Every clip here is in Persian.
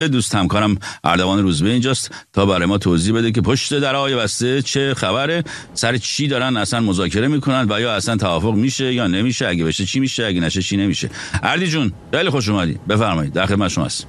دوست همکارم اردوان روزبه اینجاست تا برای ما توضیح بده که پشت درهای بسته چه خبره، سر چی دارن اصلا مذاکره میکنن و یا اصلا توافق میشه یا نمیشه، اگه بشه چی میشه، اگه نشه چی نمیشه. اردی جون خیلی خوش اومدی، بفرمایید، در خدمت شماست.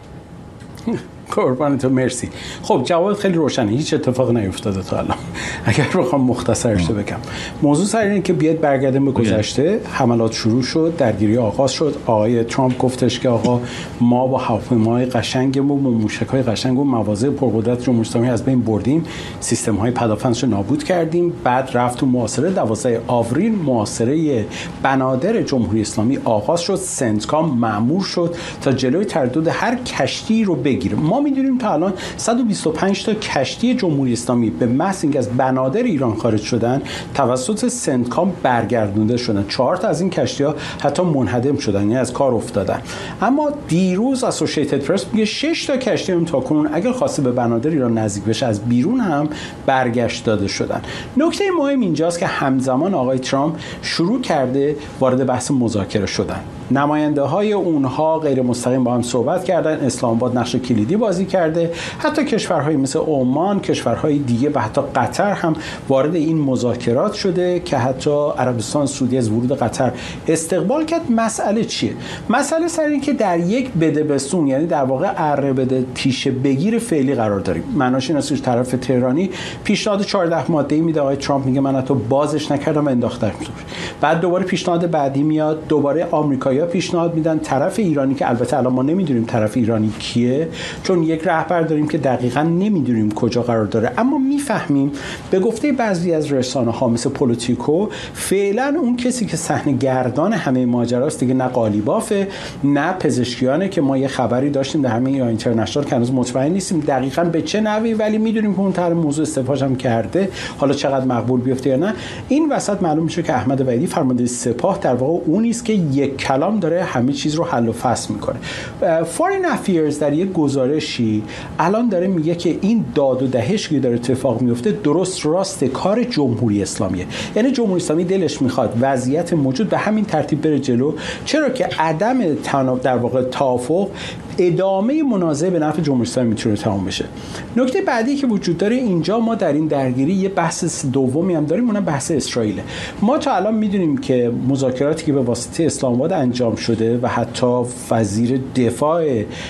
قربان تو، مرسی. خب جواب خیلی روشنه، هیچ اتفاق نیفتاده تا الان. اگر بخوام مختصرش بگم، موضوع سر اینه که بیاد برگردیم به گذشته. حملات شروع شد، درگیری آغاز شد. آقای ترامپ گفتش که آقا ما با هواپیماهای قشنگمون و موشک‌های قشنگ و مواضع پرقدرت جمهوری اسلامی از بین بردیم، سیستم‌های پدافندش رو نابود کردیم. بعد رفت تو محاصره 12 آوریل، محاصره بنادر جمهوری اسلامی آغاز شد. سنتکام مأمور شد تا جلوی تردد هر کشتی رو بگیره. ما می‌دونیم تا الان 125 تا کشتی جمهوری اسلامی به محض اینکه از بنادر ایران خارج شدن توسط سنتکام برگردونده شدن. 4 تا از این کشتی‌ها حتی منهدم شدن، یعنی از کار افتادن. اما دیروز اسوسییتد پرس میگه 6 تا کشتی هم تاکنون اگر خواسته به بنادر ایران نزدیک بشه از بیرون هم برگشت داده شدن. نکته مهم اینجاست که همزمان آقای ترامپ شروع کرده وارد بحث مذاکره شدن. نماینده های اونها غیر مستقیم با هم صحبت کردن. اسلام آباد نقش کلیدی بازی کرده. حتی کشورهای مثل عمان، کشورهای دیگه و حتی قطر هم وارد این مذاکرات شده که حتی عربستان سعودی از ورود قطر استقبال کرد. مسئله چیه؟ مسئله سر این که در یک بدبستون، یعنی در واقع اره بده تیشه بگیر فعلی قرار داریم. معناش این است که طرف تهرانی پیشنهاد 14 ماده‌ای میده، آقای ترامپ میگه من حتی بازش نکردم، انداختم. بعد دوباره پیشنهاد بعدی میاد، دوباره آمریکایی‌ها پیشنهاد میدن. طرف ایرانی که البته الان ما نمیدونیم طرف ایرانی کیه، چون یک رهبر داریم که دقیقاً نمیدونیم کجا قرار داره، اما میفهمیم به گفته بعضی از رسانه‌ها مثل پولیتیکو فعلا اون کسی که صحنه گردان همه ماجراست دیگه نه قالیبافه نه پزشکیانه که ما یه خبری داشتیم در همین اینترنشنال که هنوز مطمئن نیستیم دقیقاً به چه نحوی، ولی میدونیم که اون طرح موضوع استعفاش هم کرده. حالا چقدر مقبول بیفته یا نه، این وسط معلوم میشه که احمد وحیدی فرمانده سپاه در واقع اونی است که یک کلام داره همه چیز رو حل و فصل میکنه. فارین افیرز در یک گزارشی الان داره میگه که این داد و دهش که داره اتفاق میفته درست راست کار جمهوری اسلامیه. یعنی جمهوری اسلامی دلش میخواد وضعیت موجود به همین ترتیب بره جلو، چرا که عدم در واقع توافق ادامه منازعه به نفع جمهوری اسلامی میتونه تمام بشه. نکته بعدی که وجود داره اینجا، ما در این درگیری یه بحث دومی هم داریم، اونم بحث اسرائیل. ما تا الان میدونیم که مذاکراتی که به واسطه اسلام آباد انجام شده و حتی وزیر دفاع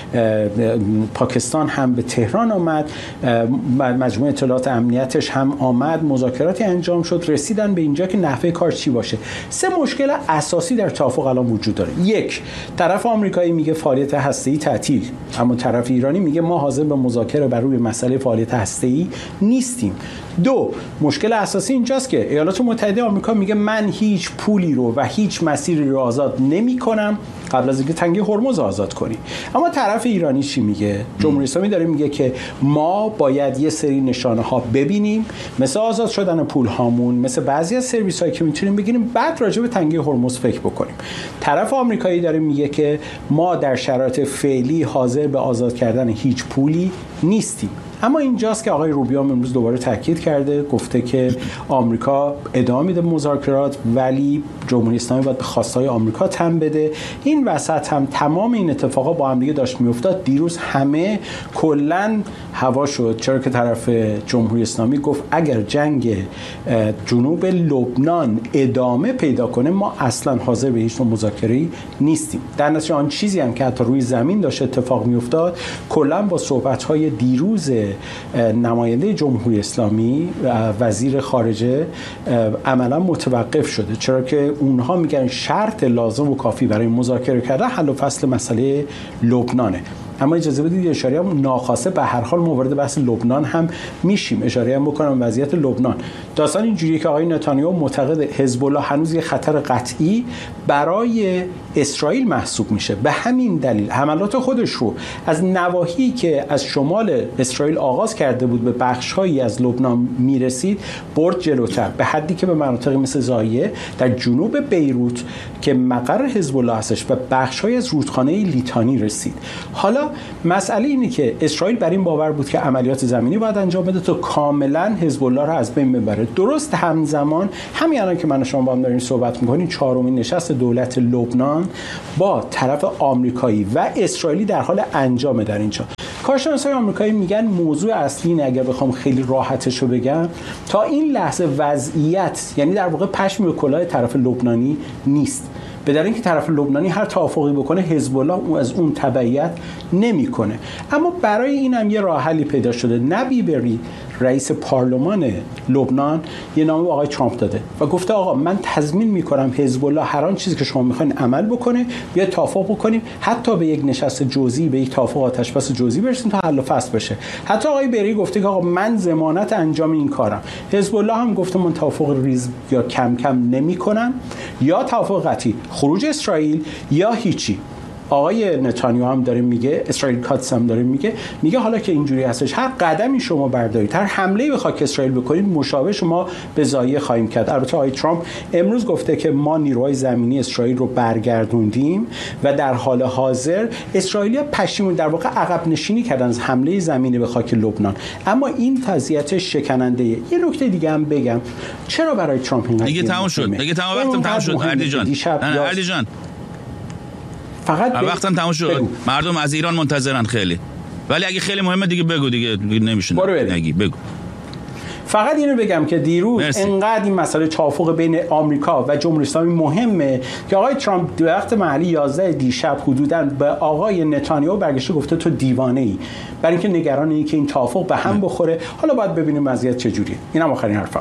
پاکستان هم به تهران آمد، مجموعه اطلاعات امنیتش هم آمد، مذاکراتی انجام شد، رسیدن به اینجا که نحوه کار چی باشه. 3 مشکل اساسی در توافق الان وجود داره. 1، طرف آمریکایی میگه فعالیت هسته‌ای تعطیل، اما طرف ایرانی میگه ما حاضر به مذاکره بر روی مسئله فعالیت هسته‌ای نیستیم. 2، مشکل اساسی اینجاست که ایالات متحده آمریکا میگه من هیچ پولی رو و هیچ مسیری رو آزاد نمی‌کنم قبل از اینکه تنگه هرمز آزاد کنی. اما طرف ایرانی چی میگه؟ جمهوری اسلامی داره میگه که ما باید یه سری نشانه ها ببینیم، مثل آزاد شدن پول هامون، مثل بعضی از سرویس هایی که میتونیم بگیریم، بعد راجع به تنگه هرمز فکر بکنیم. طرف آمریکایی داره میگه که ما در شرایط فعلی حاضر به آزاد کردن هیچ پولی نیستیم. اما اینجاست که آقای روبیو امروز دوباره تاکید کرده، گفته که آمریکا ادامه میده مذاکرات، ولی جمهوری اسلامی باید به خواستهای آمریکا تن بده. این وسط هم تمام این اتفاقا با هم دیگه داشت میافتاد. دیروز همه کلا هوا شد، چرا که طرف جمهوری اسلامی گفت اگر جنگ جنوب لبنان ادامه پیدا کنه ما اصلا حاضر به هیچ مذاکره‌ای نیستیم. در نتیجه آن چیزی هم که حتی روی زمین داشت اتفاق میافتاد کلا با صحبت‌های دیروز نماینده جمهوری اسلامی وزیر خارجه عملا متوقف شده، چرا که اونها میگن شرط لازم و کافی برای مذاکره کردن حل و فصل مسئله لبنانه. اما اجازه بدید اشاره هم ناخواسته به هر حال مورد بحث لبنان هم میشیم، اشاره هم بکنم وضعیت لبنان. داستان اینجوریه که آقای نتانیاهو معتقد حزب الله هنوز یه خطر قطعی برای اسرائیل محسوب میشه. به همین دلیل حملات خودش رو از نواحی که از شمال اسرائیل آغاز کرده بود به بخش‌هایی از لبنان میرسید برد جلوتر، به حدی که به مناطقی مثل زایه در جنوب بیروت که مقر حزب الله هستش و بخش‌هایی از رودخانه لیتانی رسید. حالا حالا مسئله اینه که اسرائیل بر این باور بود که عملیات زمینی باید انجام بده تا کاملا حزب الله رو از بین ببره. درست همزمان همین الان که من و شما با هم داریم صحبت می‌کنیم، چهارمین نشست دولت لبنان با طرف آمریکایی و اسرائیلی در حال انجام در اینجا. کارشناسای آمریکایی میگن موضوع اصلی اینه، اگر بخوام خیلی راحتشو بگم، تا این لحظه وضعیت یعنی در واقع پشم به کلاه طرف لبنانی نیست. به دلیل اینکه طرف لبنانی هر توافقی بکنه حزب الله از اون تبعیت نمیکنه. اما برای اینم یه راه حلی پیدا شده. نبی بری رئیس پارلمان لبنان یه نامه به آقای ترامپ داده و گفته آقا من تضمین میکنم حزب الله هر آن چیزی که شما میخواین عمل بکنه، بیا توافق بکنیم، حتی به یک نشست جزئی، به یک توافق آتشبس جزئی برسیم تا حل و فصل بشه. حتی آقای بری گفته که آقا من ضمانت انجام این کارم. حزب الله هم گفته من توافق ریز یا کم کم نمیکنم، یا توافق قطعی، خروج اسرائیل یا هیچی. آقای نتانیاهو هم داره میگه، اسرائیل کاتس هم داره میگه حالا که اینجوری هستش، هر قدمی شما بردارید، هر حمله به خاک اسرائیل بکنید، مشابه شما به ضایعه خواهیم کرد. البته آقای ترامپ امروز گفته که ما نیروهای زمینی اسرائیل رو برگردوندیم و در حال حاضر اسرائیلی‌ها پشیمون در واقع عقب نشینی کردن از حمله زمینی به خاک لبنان. اما این وضعیت شکننده. یه نکته دیگه هم بگم، چرا برای ترامپ این دیگه تموم شد، تموم شد اردی جان فقط وقتم تموم شد. مردم از ایران منتظرن خیلی، ولی اگه خیلی مهمه دیگه بگو، دیگه نمیشونه نگی، بگو. فقط اینو بگم که دیروز انقدر این مسئله توافق بین آمریکا و جمهوری اسلامی مهمه که آقای ترامپ در وقت محلی 11 دیشب حدوداً به آقای نتانیاهو برگشته گفته تو دیوانه‌ای، برای اینکه نگران اینه که این توافق به هم بخوره. حالا باید ببینیم وضعیت چجوریه. اینم آخرین حرفم.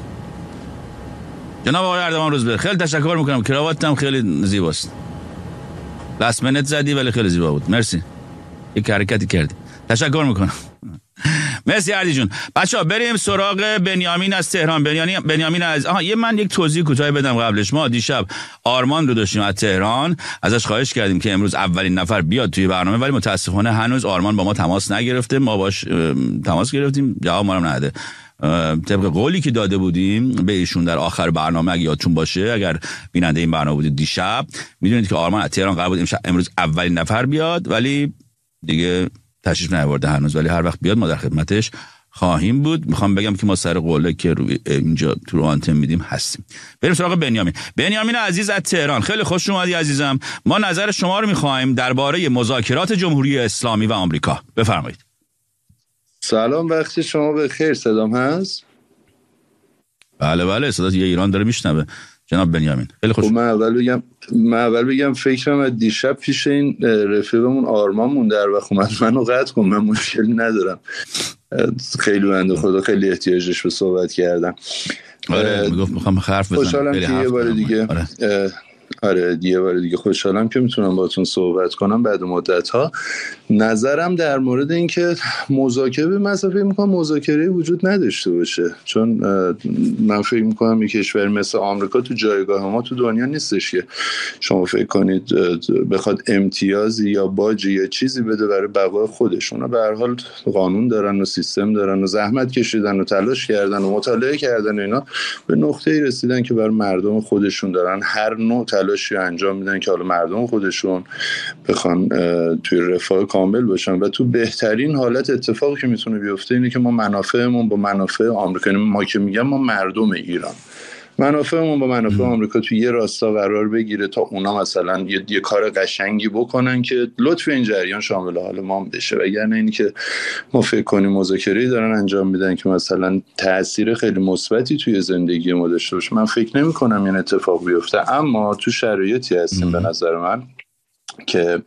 جناب آقای اردوان روزبه، خیلی تشکر میکنم، کراواتم خیلی زیباست، لاست منت زدی ولی خیلی زیبا بود. مرسی، یک حرکتی کردی، تشکر میکنم. مرسی اردی جون. بچه‌ها بریم سراغ بنیامین از تهران. بنیامین از من یک توضیح کوتاه بدم قبلش. ما دیشب آرمان رو داشتیم از تهران، ازش خواهش کردیم که امروز اولین نفر بیاد توی برنامه، ولی متاسفانه هنوز آرمان با ما تماس نگرفته. ما باش تماس گرفتیم، جواب ما رو نده. طبق قولی که داده بودیم به ایشون در آخر برنامه، اگه یادتون باشه، اگر بیننده این برنامه بودید دیشب، میدونید که آرمان از تهران قرار بود امروز اولین نفر بیاد، ولی دیگه تشریف نیاورده هنوز، ولی هر وقت بیاد ما در خدمتش خواهیم بود. میخوام بگم که ما سر قوله که اینجا تو آنتن میدیم هستیم. بریم سراغ بنیامین عزیز از تهران. خیلی خوش اومدی عزیزم. ما نظر شما رو میخوایم درباره مذاکرات جمهوری اسلامی و آمریکا. بفرمایید. سلام، وقت شما بخیر. صدام هست؟ بله صدا یه ایران داره میشنوه جناب بنیامین. خیلی خوش. من اول بگم فکرم از دیشب پیش این رفیقمون آرمان مون در وقت اومد منو قطع کن، من مشکلی ندارم. خیلی بنده خدا خیلی احتیاجش به صحبت کردم. میگفت میخوام حرف بزنم. خوشحالم که یه بار دیگه یه بار دیگه خوشحالم که میتونم باهاتون صحبت کنم بعد مدت‌ها. نظرم در مورد این که مذاکره، من فکر می‌کنم مذاکره وجود نداشته باشه، چون من فکر می‌کنم یک کشور مثل آمریکا تو جایگاه ما تو دنیا نیستش که شما فکر کنید بخواد امتیازی یا باجی یا چیزی بده برای بقای خودشون. به هر حال قانون دارن و سیستم دارن و زحمت کشیدن و تلاش کردن و مطالعه کردن و اینا به نقطه‌ای رسیدن که برای مردم خودشون دارن هر نوع تلاشی انجام میدن که حالا مردم خودشون بخوان توی رفاه کامل باشن و تو بهترین حالت اتفاقی که میتونه بیفته اینه که ما منافعمون با منافع آمریکا، ما که میگم ما مردم ایران، منافعمون با منافع آمریکا تو یه راستا قرار بگیره تا اونا مثلا یه کار قشنگی بکنن که لطف این جریان شامل حال ما بشه. وگرنه اینی که ما فکر کنیم مذاکره‌ای دارن انجام میدن که مثلا تأثیر خیلی مثبتی توی زندگی ما داشته باشه، من فکر نمی‌کنم این اتفاق بیفته. اما تو شرایطی هستیم به نظر من که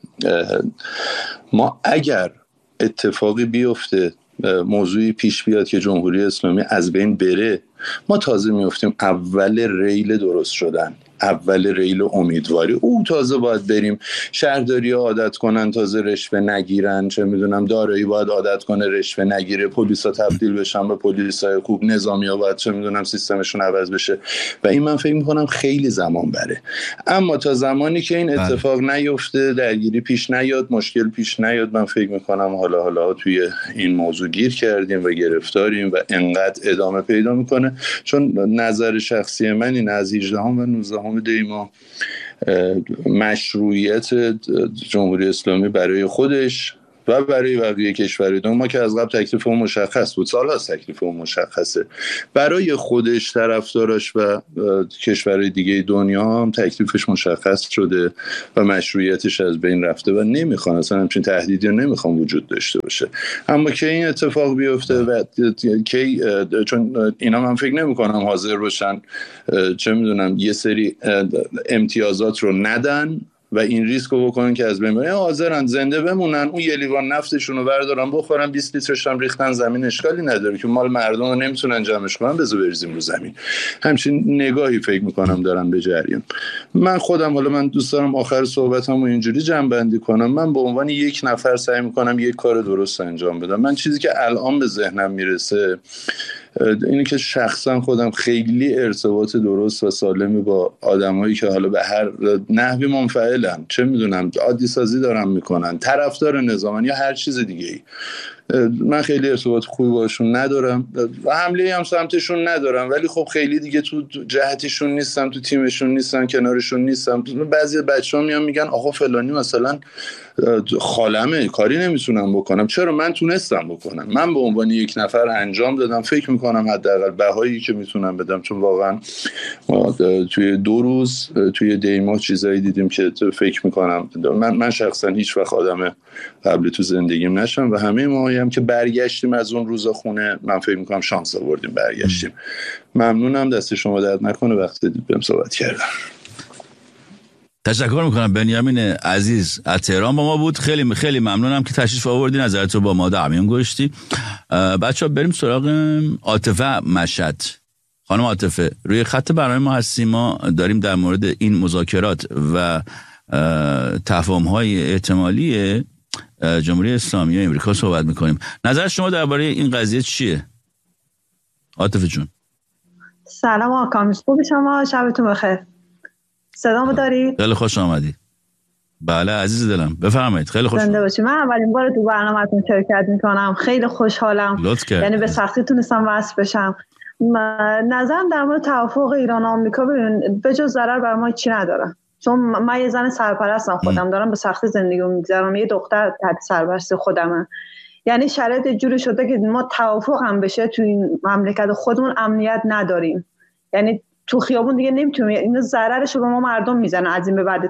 ما اگر اتفاقی بیفته، موضوعی پیش بیاد که جمهوری اسلامی از بین بره، ما تازه میفتیم اول ریل درست شدن، اول ریل امیدواری. او تازه باید بریم شهرداری ها عادت کنن تازه رشوه نگیرن، چه میدونم دارایی باید عادت کنه رشوه نگیره، پلیسا تبدیل بشن به پلیسای خوب، نظامی ها باید چه میدونم سیستمشون عوض بشه و این من فکر میکنم خیلی زمان بره. اما تا زمانی که این اتفاق نیفته، درگیری پیش نیاد، مشکل پیش نیاد، من فکر میکنم حالا توی این موضوع گیر کردیم و گرفتاریم و انقدر ادامه پیدا میکنه. چون نظر شخصی من این از 18 و 19 دی ما مشروعیت جمهوری اسلامی برای خودش و برای بقیه کشورها. ما که از قبل تکلیفمون مشخص بود، سال هاست تکلیفمون مشخصه. برای خودش، طرفداراش و کشورهای دیگه دنیا هم تکلیفش مشخص شده و مشروعیتش از بین رفته و نمیخوان اصلا همچین تهدیدی رو نمیخوان وجود داشته باشه. اما که این اتفاق بیفته و کی، چون اینا من فکر نمیکنم حاضر باشن چه میدونم یه سری امتیازات رو ندن و این ریسک رو بکنن که از بین بره. حاضرن زنده بمونن، اون یه لیوان نفتشون رو بردارن بخورن، 20 لیترش هم ریختن زمین، اشکالی نداره که مال مردم رو نمیتونن جمعش کنن، بذار بریزیم رو زمین. همچین نگاهی فکر میکنم دارن به جریان. من خودم، حالا من دوست دارم آخر صحبتمو اینجوری جمع‌بندی کنم، من به عنوان یک نفر سعی میکنم یک کار درست انجام بدم. من چیزی که الان به ذهنم میرسه اینه که شخصا خودم خیلی ارتباط درست و سالمی با آدمایی که حالا به هر نحوی منفعلن، چه میدونم عادی سازی دارن میکنن، طرفدار نظامن یا هر چیز دیگه ای، من خیلی ارتباط خوبی باشون ندارم و حمله هم سمتشون ندارم، ولی خب خیلی دیگه تو جهتشون نیستم، تو تیمشون نیستم، کنارشون نیستم. بعضی بچه‌ها میان میگن آقا فلانی مثلا خالمه، کاری نمیتونم بکنم. چرا؟ من تونستم بکنم، من به عنوان یک نفر انجام دادم. فکر میکنم حداقل بهایی که میتونم بدم، چون واقعا توی 2 روز توی دیما چیزایی دیدیم که فکر میکنم من شخصا هیچ وقت آدم قبل تو زندگیم نشم و همه ما هم که برگشتیم از اون روزا خونه، من فکر میکنم شانس آوردیم برگشتیم. ممنونم، دست شما درد نکنه وقتی بهم صحبت کردم. تشکر میکنم. بنیامین عزیز از تهران با ما بود. خیلی خیلی ممنونم که تشریف آوردی، نظرتو با ما در میون گذاشتی. بچه‌ها بریم سراغ عاطفه مشهد. خانم عاطفه روی خط برنامه ما هستیم. ما داریم در مورد این مذاکرات و تفاهم‌های احتمالی جمهوری اسلامی و امریکا صحبت میکنیم. نظر شما درباره این قضیه چیه؟ عاطفه جون. سلام آقا، خوبی شما؟ شبتون بخیر. صدامو دارید؟ خیلی خوش آمدید. بله عزیز دلم، بفرمایید. خیلی خوش زنده باشید. من اولین بار تو برنامه‌تون شرکت میکنم، خیلی خوشحالم. یعنی به سختی تونستم وصل بشم. نظرم در مورد توافق ایران و آمریکا به جز ضرر برای ما چی نداره. چون من یه زن سرپرستم، خودم دارم به سختی زندگی میگذرونم، یه دختر تحت سرپرستی خودمه. یعنی شرایط جوری شده که ما توافق هم بشه تو این مملکت خودمون امنیت نداریم. یعنی تو خیابون دیگه نمیتونیم، این ضررش رو به ما مردم میزنه از این به بعد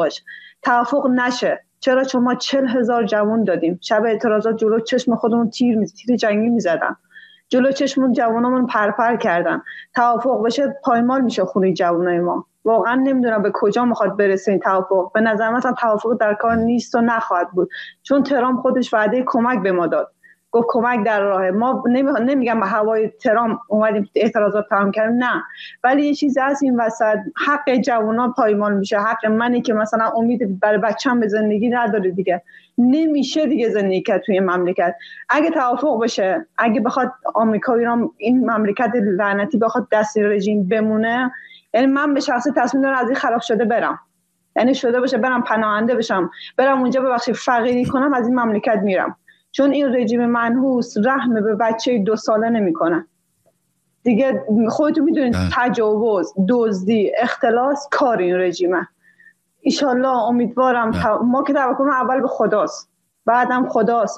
توافق نشه. چرا؟ چون ما 40,000 جوان دادیم. شب اعتراضات جلو چشم خودمون تیر جنگی میزدن، جلو چشمون جوانامون پرپر کردن. توافق بشه پایمال میشه خونه جوانای ما. واقعا نمیدونم به کجا میخواد برسه این توافق. به نظر من توافق در کار نیست و نخواهد بود، چون ترامپ خودش وعده کمک به ما داد، گفت کمک در راهه. ما نمیگم به هوای ترامپ اومدیم اعتراضات تمام کردیم، نه، ولی یه چیزی هست این وسط، حق جوونا پایمال میشه. حق منی که مثلا امید برای بچه‌م به زندگی نداره دیگه، نمیشه دیگه زندگی کرد توی مملکت. اگه توافق بشه، اگه بخواد آمریکا و ایران، این مملکت لعنتی بخواد دست رژیم بمونه، یعنی من به شخص تصمیم دارم از این خراب شده برم، یعنی شده باشه برم پناهنده بشم، برم اونجا ببخشید فقیری کنم، از این مملکت میرم. چون این رژیم منحوس رحم به بچه 2 ساله نمیکنه دیگه. خودتون میدونید تجاوز، دزدی، اختلاس کار این رژیمه. ایشالله امیدوارم ما که توکل اول به خداست، بعدم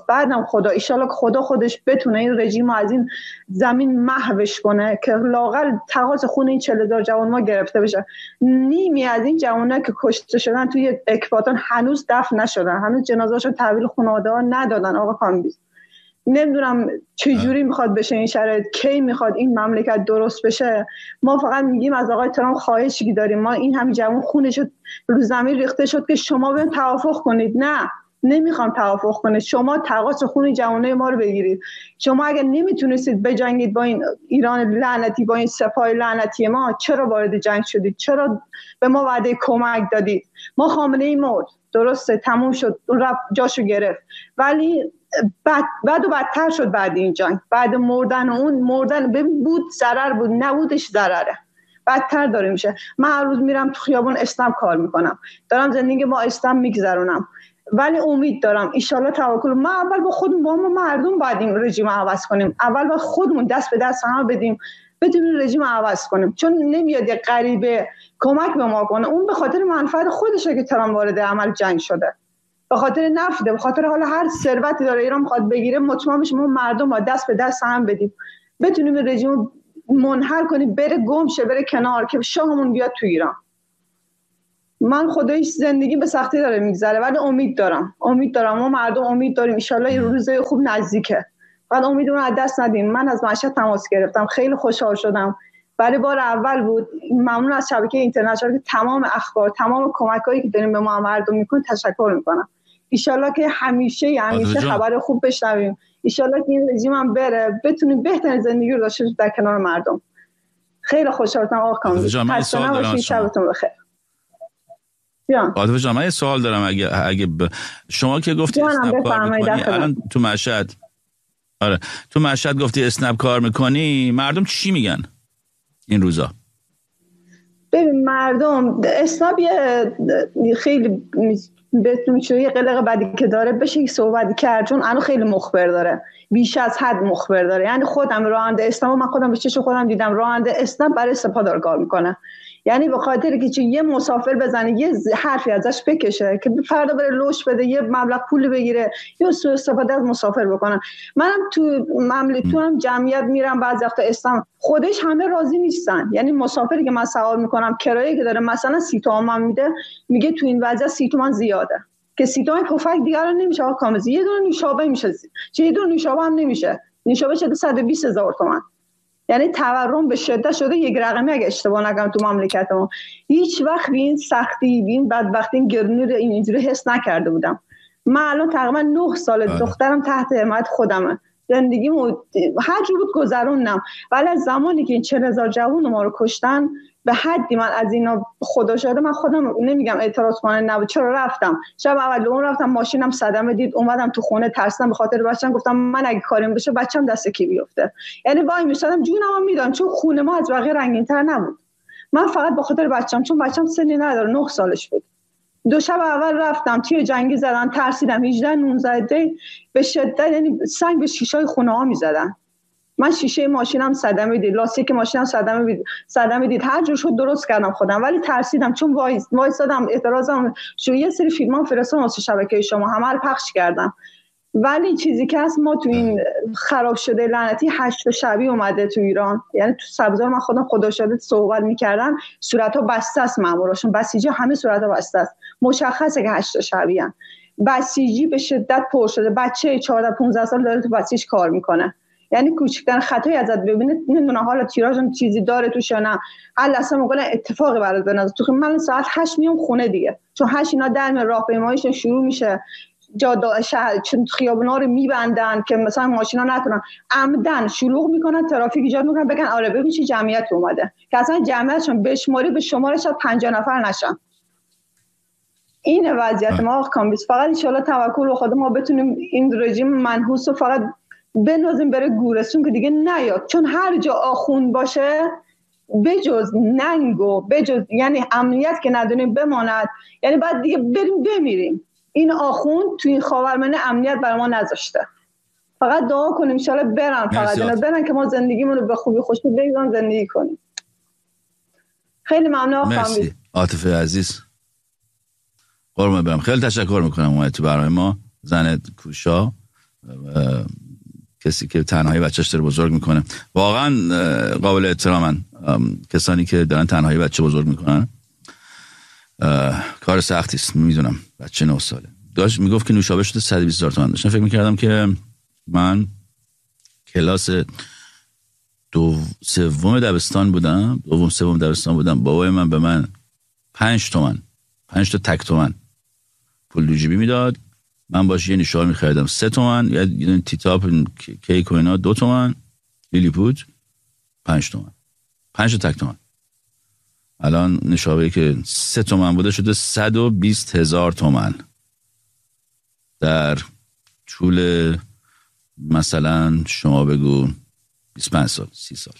خدا. ایشالله که خدا خودش بتونه این رژیم رو از این زمین محوش کنه که لااقل تقاضا خون این 40,000 جوان ما گرفته بشه. نیمی از این جوان‌ها که کشته شدن توی اکباتان هنوز دفن نشدن، هنوز جنازه‌شون تحویل خانواده‌ها ندادن. آقا کامبیز، نمیدونم چه جوری میخواد بشه این شرایط، کی میخواد این مملکت درست بشه. ما فقط میگیم از آقای ترامپ خواهشی داریم، ما این همین جوان خونش رو زمین ریخته شد که شما بیاین توافق کنید. نه، نمیخوام توافق کنید. شما تقاضا خون جوانای ما رو بگیرید. شما اگر نمیتونستید بجنگید با این ایران لعنتی، با این سپاه لعنتی ما، چرا وارد جنگ شدید؟ چرا به ما وعده کمک دادید؟ ما خامنه‌ای مرد، درسته، تموم شد، اون رفت جاشو گرفت، ولی بعد و بدتر شد بعد این جنگ. بعد مردن، اون مردن بود ضرر بود، نبودش ضرره، بدتر داره میشه. من هر روز میرم تو خیابون اسلام کار میکنم، دارم زندگی با اسلام میگذرونم، ولی امید دارم ایشالله توکل. ما اول با خودمون، با ما مردم باید این رژیم رو عوض کنیم. اول با خودمون دست به دست هم بدیم این رژیم رو عوض کنیم، چون نمیاد یه غریبه کمک به ما کنه. اون به خاطر منفعت خودشه که ترامپ وارد عمل جنگ شده. به خاطر نفته، به خاطر حالا هر ثروتی داره ایران میخواد بگیره، مطمئن بشیم ما مردم با دست به دست هم بدیم، بتونیم رژیم منحل کنیم، بره گم شه، بره کنار، که شاهمون بیاد تو ایران. من خودش زندگی به سختی داره میگذره ولی امید دارم ما مردم امید داریم، ان شاءالله یه روزای خوب نزدیکه. بعد امیدمون از دست ندیم. من از مشهد تماس گرفتم، خیلی خوشحال شدم، برای بار اول بود. ممنون از شبکه اینترنشنال که تمام اخبار، تمام کمکایی که داریم به ما مردم میکنه تشکر میکنم. ان شاءالله که همیشه خبر خوب بشنویم، ان شاءالله که این رژیم هم بره، بتونیم بهترین زندگی رو داشته در کنار مردم. خیلی خوشحالم آقا کامبیز. خسته نباشید، شبتون بخیر. عاطفه جان من یه سوال دارم. اگه شما که گفتی اسنپ کار میکنی الان تو مشهد، آره تو مشهد گفتی اسنپ کار میکنی، مردم چی میگن این روزا؟ ببین مردم اسنپ خیلی بهتون یه قلق بدی که داره بشه صحبت کرد، چون الان خیلی مخبر داره، بیش از حد مخبر داره. یعنی خودم راننده اسنپ، من خودم به چشم خودم دیدم راننده اسنپ برای سپاه داره کار میکنه. یعنی به خاطر که یه مسافر بزنه، یه حرفی ازش بکشه که فردا بره لوش بده، یه مبلغ پول بگیره یا سوء استفاده از مسافر بکنن. منم تو مملکتونم جمعیت میرم، بعضی وقتا اسلام خودش همه راضی نیستن. یعنی مسافری که من سوار میکنم کرایه که داره مثلا 30 تومن میده، میگه تو این وضع 30 تومن زیاده، که 30 تومن پفک دیگه رو نمیشه آقا کامزی، یه دونه نوشابه میشه، چه یه دونه نوشابه هم نمیشه، نوشابه شده 120,000 تومن. یعنی تورم به شدت شده یک رقمی، اگه اشتباه نکنم تو مملکت ما هیچ وقت این سختی، این بدبختی، این گرونی رو اینجوری حس نکرده بودم. من الان تقریبا 9 سال دخترم تحت حمایت خودمه، زندگیمو هر جور بود گذروندم. ولی از زمانی که این 40,000 جوان ما رو کشتن، به حدی من از اینا خدا شده، من خودم نمیگم اعتراض کنه نبود، چرا رفتم شب اول اون رفتم ماشینم صدمه دید، اومدم تو خونه ترسیدم به خاطر بچه‌م، گفتم من اگه کاریم بشه بچه‌م دست کی بیفته. یعنی وای میشدم جونمو میدم، چون خونه ما از بقیه رنگین‌تر نبود. من فقط به خاطر بچه‌م، چون بچه‌م سنی نداره، 9 سالش بود. دو شب اول رفتم توی جنگی زدن، ترسیدم 18 19 به شدت، یعنی سنگ به شیشه‌های خونه‌ها می‌زدن. من شیشه ماشینم صدمه دید، لاستیک ماشینم صدمه دید، هر جور شد درست کردم خودم، ولی ترسیدم چون وایسادم اعتراضم شو. یه سری فیلمام فرستادم واسه شبکه شما، همه رو پخش کردم. ولی چیزی که هست، ما تو این خراب شده لعنتی 8 شبی اومده تو ایران. یعنی تو سبزار من خودم خدا شده صحبت می‌کردم، صورت‌ها بسته است، ماموراشون بسیجی همه صورت‌ها بسته است، مشخصه که 8 شبی ان. بسیجی به شدت پر شده، بچه 14 15 سال داره تو بسیج کار میکنه. یعنی کوچکترین خطایی ازت ببینه نمیدونه حالا تیراژم چیزی داره توش یا نه، حل اصلا میگن اتفاقی برات بنازه. تو من ساعت 8 میام خونه دیگه، چون 8 اینا در راهپیماییشون شروع میشه، جاده شهر چون خیابونا رو میبندن که مثلا ماشینا نتونن، عمدن شلوغ میکنن، ترافیک ایجاد میکنن، بگن آره ببین چه جمعیت اومده، که اصلا جمعیتشون بشماری به شمارش 50 نفر نشن. این وضعیت ما کامبیز. فقط ان شاء الله توکل به خدا ما بتونیم این رژیم منحوس رو فقط بنازیم بره گورستون که دیگه نیاد، چون هر جا آخوند باشه بجز ننگ و بجز یعنی امنیت که ندونیم بماند، یعنی بعد دیگه بریم بمیریم. این آخوند تو این خاورمیانه امنیت برای ما نذاشته. فقط دعا کنیم ان شاء الله برن، فقط اینا برن که ما زندگیمون رو به خوبی خوشی بگذاریم زندگی کنیم. خیلی ممنون. مرسی عاطفه عزیز، قربونت برم، خیلی تشکر میکنم اومدی تو برنامه ما. زن کوشا، کسی که تنهایی بچه‌ش داره بزرگ میکنه، واقعا قابل احترامن کسانی که دارن تنهایی بچه بزرگ میکنن. کار سختی است، میدونم. بچه 9 ساله داشت میگفت که نوشابه شده 120,000 تومان. داشتم فکر میکردم که من کلاس سوم دبستان بودم، سوم دبستان بودم، بابای من به من 5 تومن 5 تا تک تومن پول دو جیبی میداد، من باشه یه نوشابه میخریدم 3 تومن، یه تیتاپ کیک و اینا 2 تومن، لیلیپوت 5 تومن، 5 تا تک تومن. الان نوشابه‌ای که 3 تومن بوده شده 120,000 تومن در طول مثلا شما بگو 25 سال 30 سال.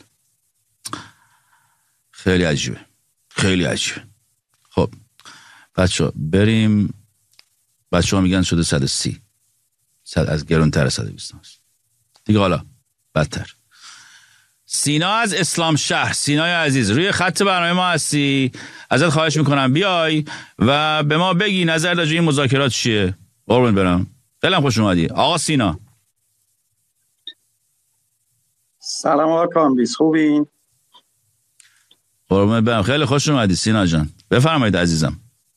خیلی عجیبه، خیلی عجیبه. خب بچه بریم. بچه ها میگن شده 130 از گرونتر 120 هست دیگه. حالا بدتر. سینا از اسلام شهر، سینای عزیز روی خط برنامه ما هستی، ازت خواهش میکنم بیای و به ما بگی نظر راجع به این مذاکرات چیه. قربون برم. خیلی خوش اومدی آقا سینا. سلام آقا کامبیز، خوبین؟ قربون برم، خیلی خوش اومدی سینا جان، بفرمایید عزیزم.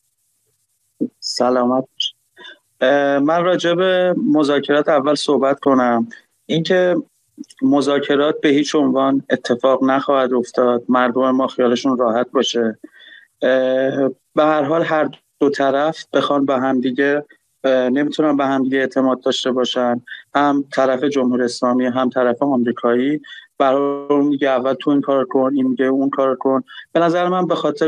سلامت. من راجع به مذاکرات اول صحبت کنم. اینکه مذاکرات به هیچ عنوان اتفاق نخواهد افتاد، مردم ما خیالشون راحت باشه. به هر حال هر دو طرف بخوان به هم دیگه نمیتونن به هم دیگه اعتماد داشته باشن، هم طرف جمهوری اسلامی هم طرف آمریکایی. برای اون میگه اول تو این کار کن، این میگه اون کار کن. به نظر من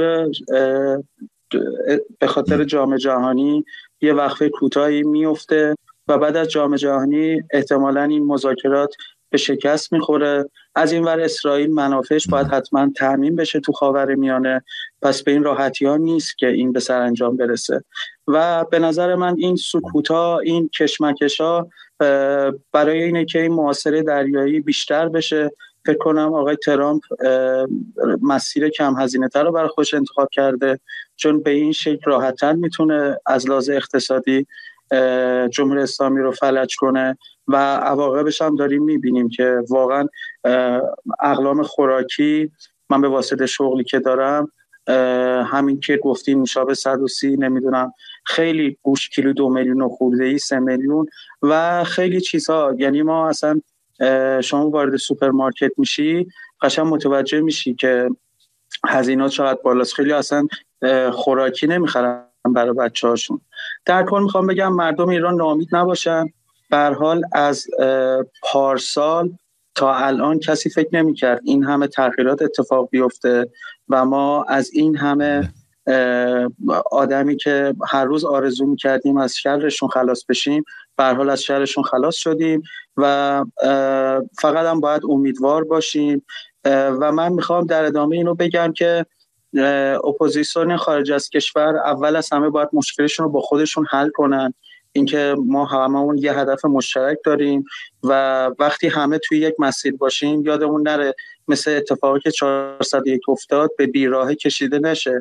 به خاطر جام جهانی یه وقفه کوتاهی میفته و بعد از جام جهانی احتمالاً این مذاکرات به شکست میخوره. از این ور اسرائیل منافعش باید حتما تامین بشه تو خاورمیانه، پس به این راحتی ها نیست که این به سرانجام برسه. و به نظر من این سکوتا، این کشمکشا برای اینه که این محاصره دریایی بیشتر بشه. فکر کنم آقای ترامپ مسیر کم هزینه تر رو برای خودش انتخاب کرده، چون به این شکل راحت‌تر میتونه از لحاظ اقتصادی جمهوری اسلامی رو فلج کنه و عواقبش هم داریم میبینیم که واقعا اقلام خوراکی، من به واسطه شغلی که دارم همین که گفتیم مشابه 130 نمیدونم خیلی گوش کیلو 2 میلیون و خورده‌ای 3 میلیون و خیلی چیزها. یعنی ما اصلا شما وارد سوپرمارکت میشی قشنگ متوجه میشی که هزینه‌ها چقدر بالاست. خیلی اصلا خوراکی نمیخرن برای بچه‌هاشون. در کل میخوام بگم مردم ایران ناامید نباشن. به هر حال از پارسال تا الان کسی فکر نمی‌کرد این همه تغییرات اتفاق بیفته و ما از این همه آدمی که هر روز آرزو می‌کردیم از شرشون خلاص بشیم، به هر حال از شرشون خلاص شدیم و فقط هم باید امیدوار باشیم. و من میخوام در ادامه اینو بگم که اپوزیسیون خارج از کشور اول از همه باید مشکلشون رو با خودشون حل کنن. اینکه ما هممون یه هدف مشترک داریم و وقتی همه توی یک مسیر باشیم یادمون نره مثل اتفاقی که 401 افتاد به بیراهه کشیده نشه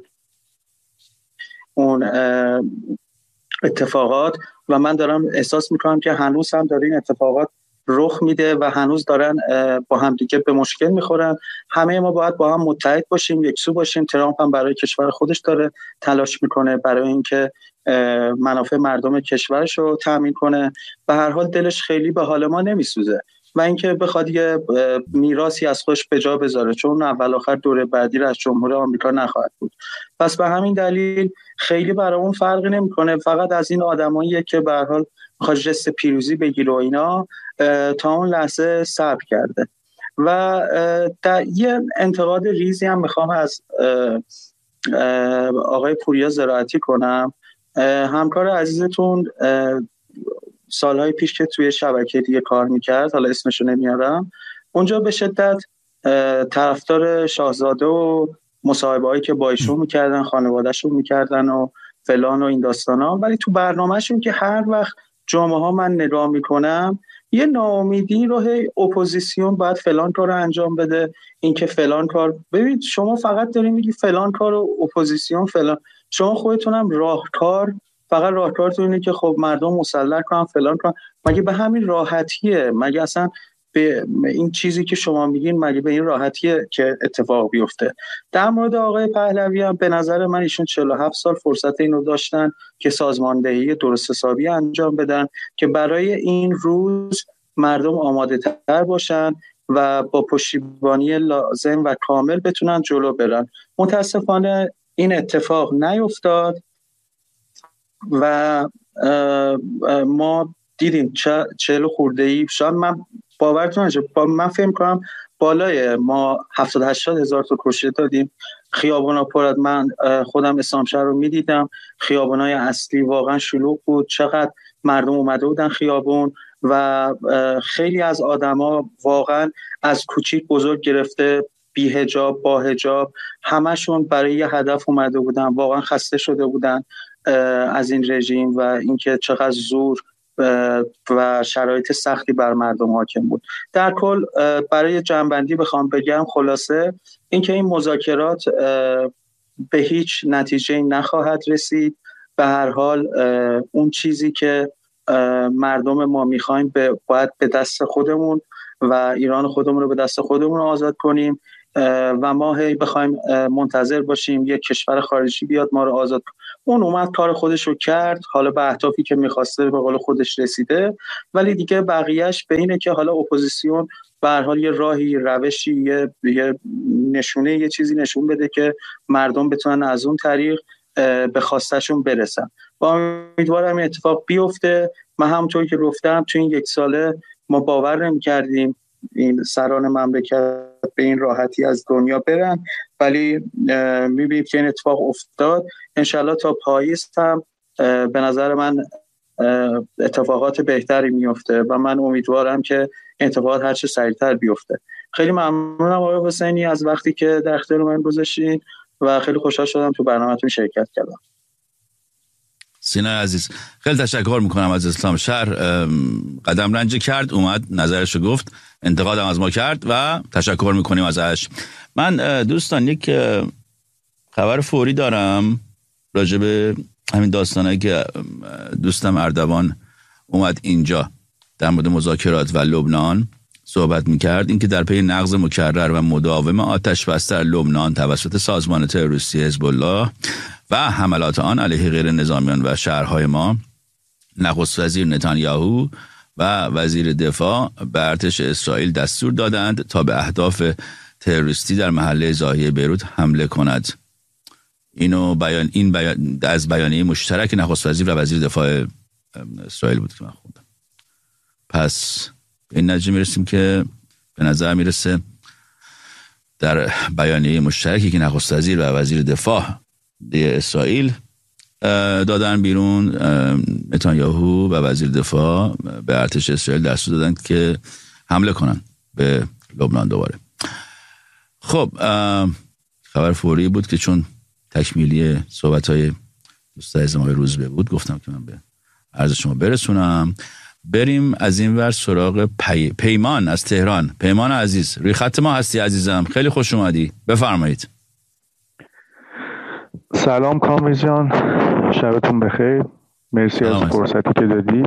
اون اتفاقات. و من دارم احساس میکنم که هنوز هم داره این اتفاقات رخ میده و هنوز دارن با هم دیگه به مشکل میخورن. همه ما باید با هم متحد باشیم، یکسو باشیم. ترامپ هم برای کشور خودش داره تلاش میکنه برای اینکه منافع مردم کشورش رو تامین کنه. به هر حال دلش خیلی به حال ما نمیسوزه و اینکه بخواد یه میراثی از خودش به جا بذاره، چون اول آخر دوره بعدی رو از جمهوری آمریکا نخواهد بود. پس به همین دلیل خیلی برای اون فرقی نمیکنه، فقط از این آدماییه که به هر حال میخواد جست پیروزی بگیره و اینا تا اون لحظه صبر کرده. و یه انتقاد ریزی هم میخوام از آقای پوریا زراعتی کنم، همکار عزیزتون سالهای پیش که توی شبکه دیگه کار میکرد، حالا اسمشو نمیارم، اونجا به شدت طرفدار شاهزاده و مصاحبه هایی که با ایشون میکردن، خانواده‌شون میکردن و فلان و این داستانا، ولی تو برنامه‌شون که هر وقت جمعه ها من نگاه میکنم یه ناامیدی رو اپوزیسیون باید فلان کار رو انجام بده، این که فلان کار. ببینید شما فقط دارین میگی فلان کار رو اپوزیسیون فلان، شما خودتونم راهکار، فقط راهکارتون اینه که خب مردم مسلح کنن فلان کنن. مگه به همین راحتیه؟ مگه اصلا به این چیزی که شما میگین مگه به این راحتیه که اتفاق بیفته؟ در مورد آقای پهلوی هم به نظر من ایشون 47 سال فرصت اینو داشتن که سازماندهی درست حسابی انجام بدن که برای این روز مردم آماده تر باشن و با پشتیبانی لازم و کامل بتونن جلو برن. متاسفانه این اتفاق نیفتاد و ما دیدیم 40 خورده‌ای، شاید من باورتون نشه، من فکر کنم بالای ما 70-80 هزار تا کشته دادیم. خیابونا پر، من خودم اسلامشهر رو میدیدم، خیابونای اصلی واقعا شلوغ بود، چقدر مردم اومده بودن خیابون و خیلی از آدما واقعا از کوچیک بزرگ گرفته بی حجاب با حجاب همشون برای یه هدف اومده بودن، واقعا خسته شده بودن از این رژیم و اینکه چقدر زور و شرایط سختی بر مردم حاکم بود. در کل برای جمع‌بندی بخوام بگم خلاصه اینکه این مذاکرات به هیچ نتیجه نخواهد رسید به هر حال اون چیزی که مردم ما میخوایم باید به دست خودمون و ایران خودمون رو به دست خودمون آزاد کنیم و ما هی بخوایم منتظر باشیم یک کشور خارجی بیاد ما رو آزاد کنه. اون اومد کار خودش رو کرد، حالا به اهدافی که میخواسته به قول خودش رسیده، ولی دیگه بقیهش به اینه که حالا اپوزیسیون به هر حال یه راهی، روشی، یه نشونه، یه چیزی نشون بده که مردم بتونن از اون طریق به خواستشون برسن. با امیدوارم این اتفاق بیفته. من همونطور که گفتم تو این 1 ساله ما باور نمی‌کردیم این سران مملکت به این راحتی از دنیا برن، ولی می‌بینیم که این اتفاق افتاد. انشالله تا پاییز هم به نظر من اتفاقات بهتری میفته و من امیدوارم که اتفاقات هر چه سریعتر بیفته. خیلی ممنونم آقای حسینی از وقتی که در اختیار من گذاشتین و خیلی خوشحال شدم تو برنامه‌تون شرکت کردم. سینا عزیز خیلی تشکر میکنم از اسلام شهر، قدم رنجه کرد، اومد نظرشو گفت، انتقادم از ما کرد و تشکر میکنیم ازش. من دوستان یک خبر فوری دارم راجع به همین داستانایی که دوستم اردوان اومد اینجا در مورد مذاکرات و لبنان صحبت میکرد. این که در پی نقض مکرر و مداوم آتش بس در لبنان توسط سازمان تروریستی حزب الله و حملات آن علیه غیر نظامیان و شهرهای ما، نخست وزیر نتانیاهو و وزیر دفاع به ارتش اسرائیل دستور دادند تا به اهداف تروریستی در محله زاهیه بیروت حمله کند. این بیان از بیانیه مشترک نخست وزیر و وزیر دفاع اسرائیل بود که من خوندم. پس به این نتیجه میرسیم که به نظر میرسه در بیانیه مشترکی که نخست وزیر و وزیر دفاع اسرائیل دادن بیرون، نتانیاهو و وزیر دفاع به ارتش اسرائیل دستور دادن که حمله کنن به لبنان دوباره. خب خبر فوری بود که چون تکمیلی صحبت‌های دوست عزیزم آقای روزبه بود گفتم که من به عرض شما برسونم. بریم از این ور سراغ پیمان از تهران. پیمان عزیز روی خط ما هستی عزیزم، خیلی خوش اومدی، بفرمایید. سلام کامل جان، شبتون بخیر، مرسی از فرصتی که دادید.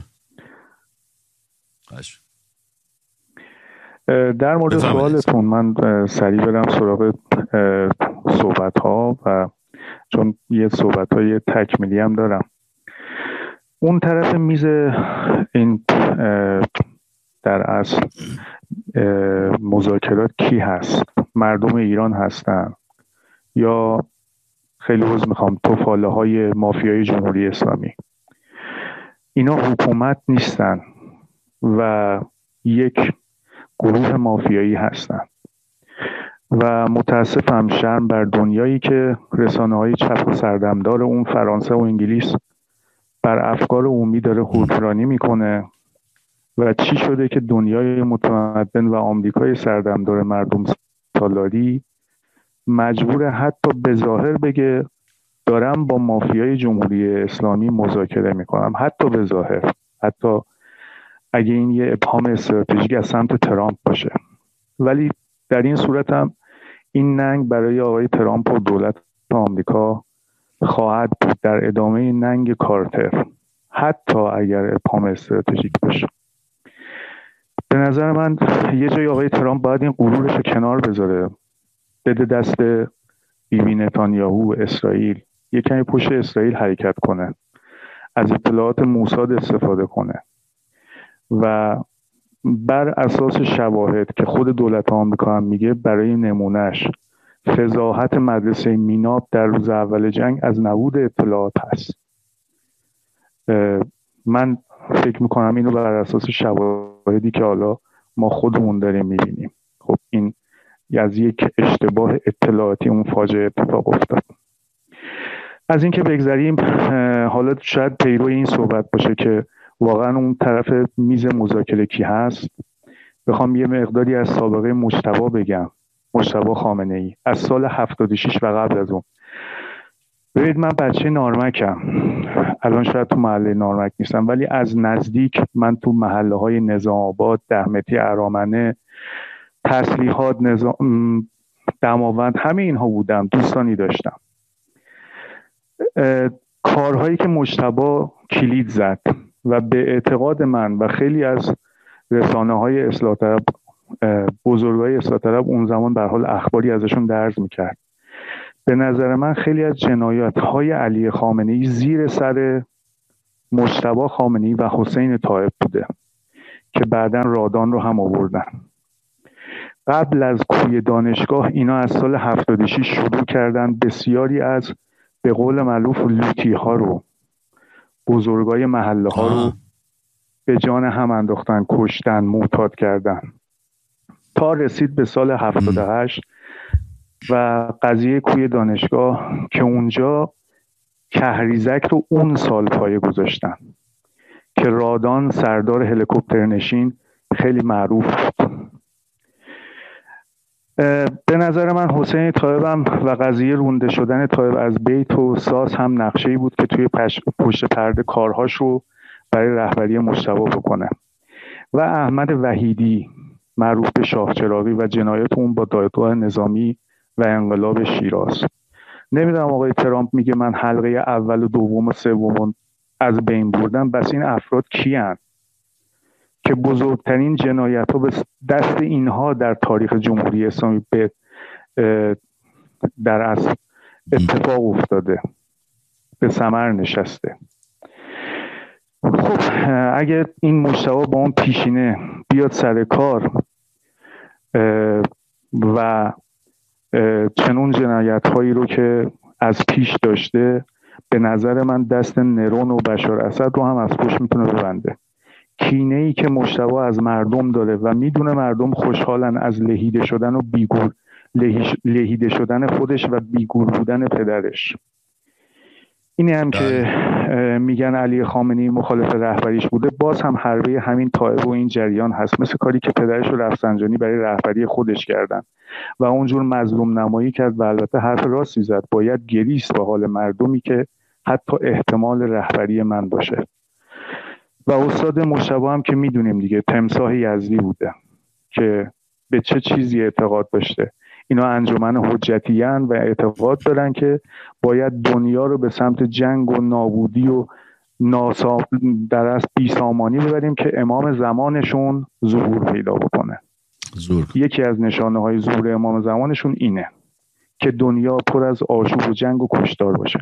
در مورد سوالتون من سریع برم سراغ صحبت ها و چون یه صحبت های تکمیلی هم دارم. اون طرف میز این در اصل مذاکرات کی هست؟ مردم ایران هستن یا خیلی عذر میخوام توفاله های مافیای جمهوری اسلامی؟ اینا حکومت نیستن و یک گروه مافیایی هستن و متاسفم شرم بر دنیایی که رسانه‌های چپ و سردمدار اون فرانسه و انگلیس بر افکار عمومی داره حکمرانی میکنه و چی شده که دنیای متمدن و آمریکای سردمدار مردم سالاری مجبور حتی به ظاهر بگه دارم با مافیای جمهوری اسلامی مذاکره میکنم، حتی به ظاهر، حتی اگه این یه ابهام استراتژیک از سمت ترامپ باشه. ولی در این صورت هم این ننگ برای آقای ترامپ و دولت آمریکا خواهد بود در ادامه ننگ کارتر، حتی اگر ابهام استراتژیک باشه. به نظر من یه جای آقای ترامپ باید این غرورش رو کنار بذاره، بده دست بیبی نتانیاهو اسرائیل، یه کمی پشت اسرائیل حرکت کنه، از اطلاعات موساد استفاده کنه و بر اساس شواهد که خود دولت آمریکا هم میگه برای نمونهش فضاحت مدرسه میناب در روز اول جنگ از نبود اطلاعات هست. من فکر میکنم اینو بر اساس شواهدی که حالا ما خودمون داریم میبینیم. خب این از یک اشتباه اطلاعاتی اون فاجعه اتفاق افتاد. از این که بگذریم، حالا شاید پیرو این صحبت باشه که واقعا اون طرف میز مذاکره کی هست. بخوام یه مقداری از سابقه مجتبی بگم، مجتبی خامنه‌ای از سال 76 و قبل از اون. ببینید من بچه نارمکم، الان شاید تو محله نارمک نیستم، ولی از نزدیک من تو محله های نظام آباد، دهمتی، ارامنه، تسلیحات، دماوند، همه اینها بودم، دوستانی داشتم. کارهایی که مجتبی کلید زد و به اعتقاد من و خیلی از رسانه‌های اصلاح طلب، بزرگای اصلاح طلب اون زمان به حال اخباری ازشون درز میکرد، به نظر من خیلی از جنایات‌های علی خامنه‌ای زیر سر مجتبی خامنه‌ای و حسین طایب بوده که بعداً رادان رو هم آوردن. قبل از کوی دانشگاه اینا از سال 76 شروع کردن بسیاری از به قول معروف لوتی ها رو، بزرگای محله ها رو به جان هم انداختن، کشتن، معتاد کردن تا رسید به سال 78 و قضیه کوی دانشگاه که اونجا کهریزک رو اون سال پایه گذاشتن که رادان سردار هلیکوپتر نشین خیلی معروف بود. به نظر من حسین طایب هم و قضیه رونده شدن طایب از بیت و ساز هم نقشه‌ای بود که توی پشت پرده کارهاش رو برای رهبری مجتبی بکنه. و احمد وحیدی معروف به شاه چراغی و جنایات اون با دادگاه نظامی و انقلاب شیراز. نمیدونم آقای ترامپ میگه من حلقه اول و دوم و سوم از بین بردم، بس این افراد کیان که بزرگترین جنایت ها به دست اینها در تاریخ جمهوری اسلامی در اصل اتفاق افتاده، به ثمر نشسته. خب اگه این مجتبی با اون پیشینه بیاد سر کار و چنون جنایت هایی رو که از پیش داشته، به نظر من دست نرون و بشار اسد رو هم از پشت میتونه ببنده. کینه ای که مجتبی از مردم داره و میدونه مردم خوشحالن از لهیده شدن و لهیده شدن خودش و بیگور بودن پدرش. اینی هم که میگن علی خامنه‌ای مخالف رهبریش بوده، باز هم حربه همین طایب و این جریان هست، مثل کاری که پدرش رو رفسنجانی برای رهبری خودش کردن و اونجور مظلوم نمایی کرد و البته حرف راستی زد. باید گریست به حال مردمی که حتی احتمال رهبری من باشه. و استاد مجتبی هم که میدونیم دیگه تمساح یزدی بوده که به چه چیزی اعتقاد داشته. اینا انجمن حجتیان و اعتقاد دارن که باید دنیا رو به سمت جنگ و نابودی و در اصل بیسامانی ببریم که امام زمانشون ظهور پیدا بکنه. یکی از نشانه های ظهور امام زمانشون اینه که دنیا پر از آشوب و جنگ و کشتار باشه.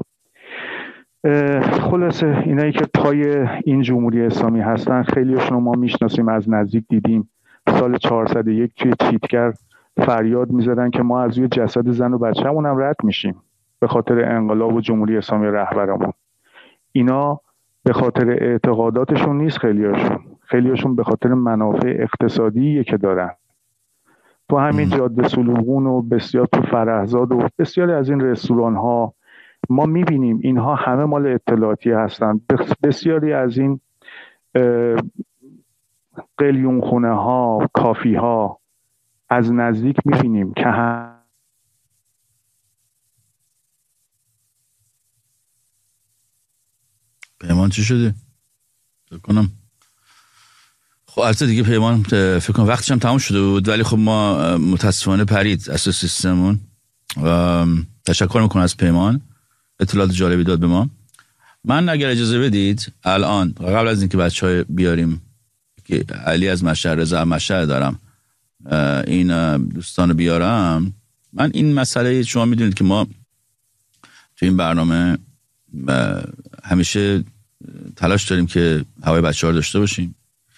خلاصه اینایی که پای این جمهوری اسلامی هستن خیلیشون ما میشناسیم، از نزدیک دیدیم. سال 401 توی چیتگر فریاد میزدن که ما از روی جسد زن و بچه‌مون هم رد میشیم به خاطر انقلاب و جمهوری اسلامی رهبرمون. اینا به خاطر اعتقاداتشون نیست، خیلیشون به خاطر منافع اقتصادی که دارن. تو همین جاده سلوگون و بسیار تو فرهزاد و بسیاری از این رستوران ها ما میبینیم اینها همه مال اطلاعاتی هستن. بسیاری از این قلیون خونه ها، کافی ها از نزدیک میبینیم که پیمان چی شده؟ فکر کنم خب البته دیگه پیمان فکر کنم وقتش هم تمام شده بود، ولی خب ما متاسفانه پرید اساس سیستممون. تشکر میکنم از پیمان، اطلاعات جالبی داد به ما. من اگر اجازه بدید الان قبل از اینکه بچهای بیاریم که علی از مشهد، رضا مشهد دارم، این دوستان بیارم، من این مسئله شما میدونید که ما تو این برنامه همیشه تلاش داریم که هوای بچه‌ها رو داشته باشیم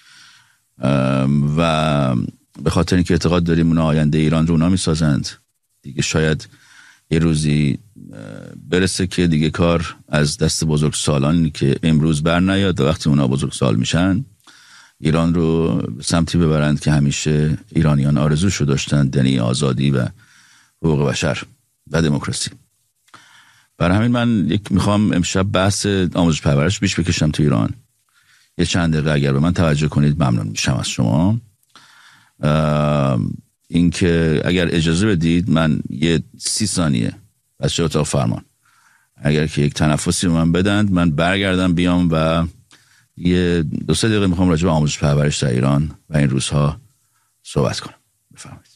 و به خاطر اینکه اعتقاد داریم اونا آینده ایران رو اونا میسازند دیگه. شاید یه روزی برسه که دیگه کار از دست بزرگسالانی که امروز بر نیاد و وقتی اونا بزرگسال میشن ایران رو سمتی ببرند که همیشه ایرانیان آرزوشو داشتن، یعنی آزادی و حقوق بشر و دموکراسی. برای همین من میخوام امشب بحث آموزش پرورش بیش بکشم تو ایران. یه چند دقیقه اگر به من توجه کنید ممنون میشم از شما. اینکه اگر اجازه بدید من یه 30 ثانیه بچه اتاق فرمان اگر که یک تنفسی به من بدند من برگردم بیام و یه 2-3 دقیقه میخوام راجع به آموزش پرورش در ایران و این روزها صحبت کنم. بفرمایید.